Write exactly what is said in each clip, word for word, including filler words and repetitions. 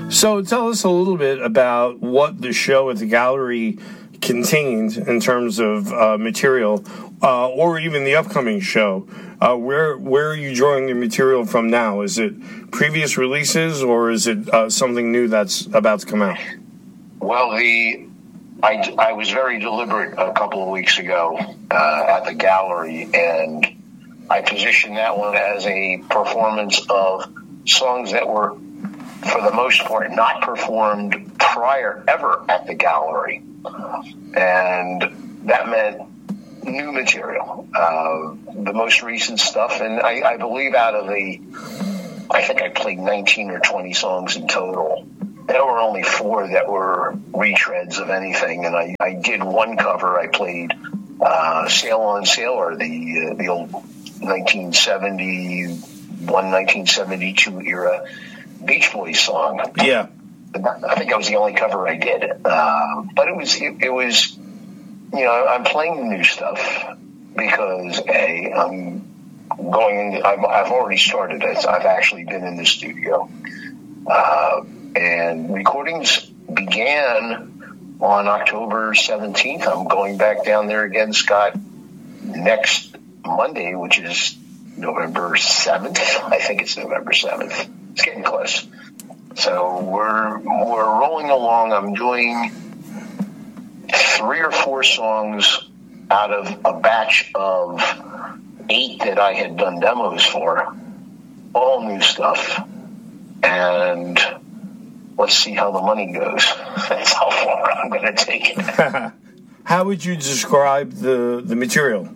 So tell us a little bit about what the show at the gallery contained in terms of uh, material, uh, or even the upcoming show. Uh, where where are you drawing your material from now? Is it previous releases, or is it uh, something new that's about to come out? Well, the I, I was very deliberate a couple of weeks ago uh, at the gallery, and I positioned that one as a performance of songs that were, for the most part, not performed prior ever at the gallery. And that meant new material, uh, the most recent stuff. And I, I believe out of the, I think I played nineteen or twenty songs in total. There were only four that were retreads of anything. And I, I did one cover. I played uh, Sail on Sailor, the, uh, the old nineteen seventy-one, nineteen seventy-two era Beach Boys song. Yeah. I think that was the only cover I did. Uh, but it was, it, it was, you know, I'm playing the new stuff because, A, I'm going in, I've, I've already started it. I've actually been in the studio. Uh, and recordings began on October seventeenth. I'm going back down there again, Scott, next Monday, which is November seventh. I think it's November seventh. It's getting close. So we're we're rolling along. I'm doing three or four songs out of a batch of eight that I had done demos for, all new stuff. And let's see how the money goes. That's how far I'm going to take it. How would you describe the, the material?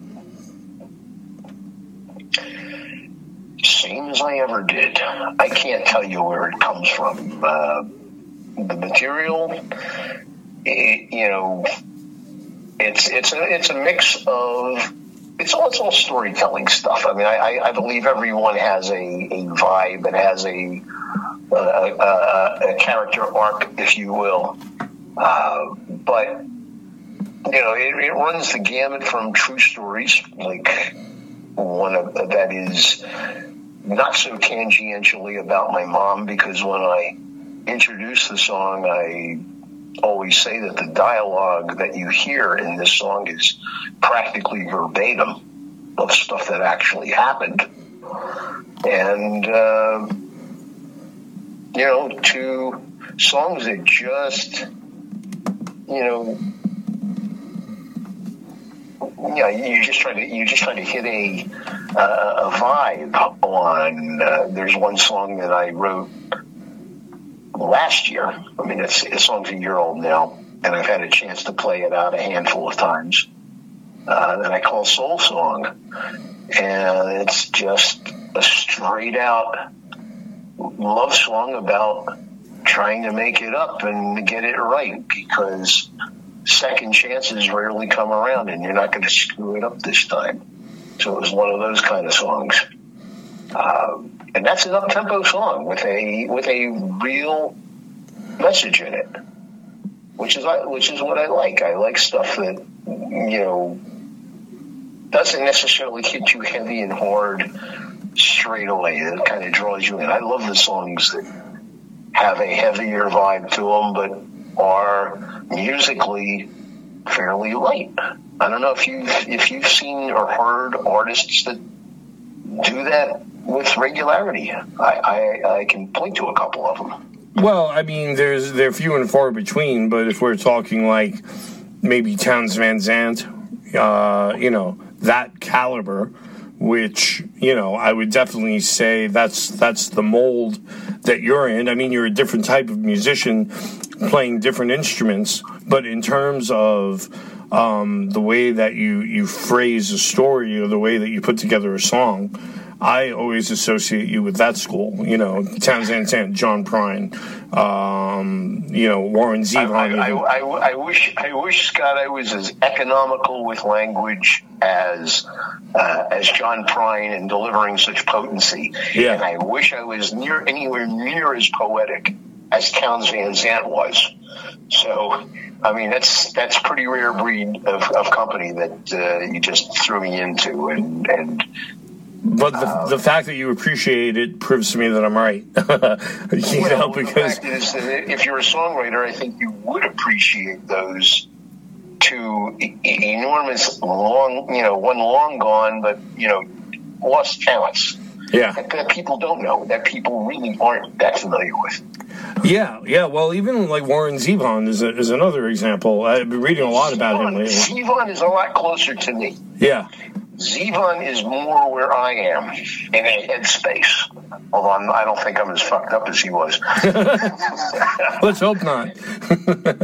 Same as I ever did. I can't tell you where it comes from. Uh, the material, it, you know, it's it's a it's a mix of it's all it's all storytelling stuff. I mean, I, I believe everyone has a, a vibe and has a a, a a character arc, if you will. Uh, but you know, it, it runs the gamut from true stories, like one of that is not so tangentially about my mom, because when I introduce the song, I always say that the dialogue that you hear in this song is practically verbatim of stuff that actually happened. And, uh, you know, to songs that just, you know, yeah, you just try to you just try to hit a uh, a vibe on. Uh, there's one song that I wrote last year. I mean, it's the song's a year old now, and I've had a chance to play it out a handful of times. Uh, that I call Soul Song, and it's just a straight out love song about trying to make it up and get it right, because second chances rarely come around, and you're not going to screw it up this time. So it was one of those kind of songs, um, and that's an up-tempo song with a with a real message in it, which is which is what I like. I like stuff that, you know, doesn't necessarily hit you heavy and hard straight away. It kind of draws you in. I love the songs that have a heavier vibe to them, but are musically fairly light. I don't know if you've if you've seen or heard artists that do that with regularity. I, I, I can point to a couple of them. Well, I mean, there's they're few and far between, but if we're talking like maybe Townes Van Zandt, uh, you know, that caliber, which, you know, I would definitely say that's that's the mold that you're in. I mean, you're a different type of musician playing different instruments, but in terms of um, the way that you, you phrase a story or the way that you put together a song, I always associate you with that school. You know, Townes Van Zandt, John Prine, um, you know, Warren Zevon. I, I, I, I wish, I wish, Scott, I was as economical with language as uh, as John Prine in delivering such potency. Yeah. And I wish I was near anywhere near as poetic as Townes Van Zandt was. So, I mean, that's that's pretty rare breed of, of company that uh, you just threw me into, and and But the, um, the fact that you appreciate it proves to me that I'm right. you well, know, because the fact is that if you're a songwriter, I think you would appreciate those two e- enormous, long, you know, one long gone, but, you know, lost talents. Yeah. That, that people don't know, that people really aren't that familiar with. Yeah, yeah. Well, even like Warren Zevon is a, is another example. I've been reading a lot about Zevon, him lately. Zevon is a lot closer to me. Yeah. Zevon is more where I am in a headspace. Although I'm, I don't think I'm as fucked up as he was. Let's hope not.